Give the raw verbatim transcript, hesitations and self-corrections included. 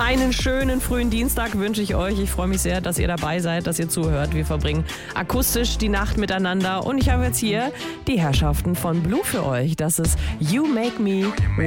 Einen schönen frühen Dienstag wünsche ich euch. Ich freue mich sehr, dass ihr dabei seid, dass ihr zuhört. Wir verbringen akustisch die Nacht miteinander. Und ich habe jetzt hier die Herrschaften von Blue für euch. Das ist You Make Me